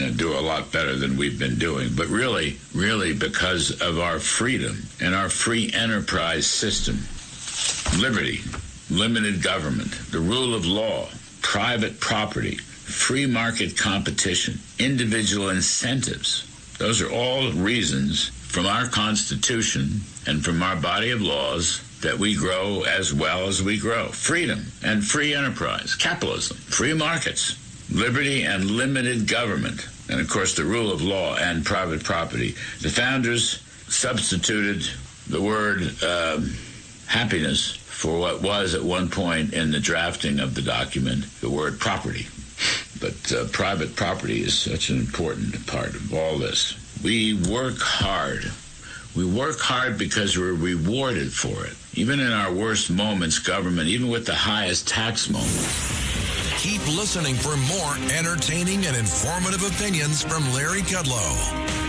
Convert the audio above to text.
do a lot better than we've been doing. But really because of our freedom and our free enterprise system, liberty, limited government, the rule of law, private property, free market competition, individual incentives. Those are all reasons from our Constitution and from our body of laws that we grow as well as we grow. Freedom and free enterprise, capitalism, free markets, liberty and limited government, and of course the rule of law and private property. The founders substituted the word happiness for what was at one point in the drafting of the document, the word property. But private property is such an important part of all this. We work hard. We work hard because we're rewarded for it. Even in our worst moments, government, even with the highest tax moments. Keep listening for more entertaining and informative opinions from Larry Kudlow.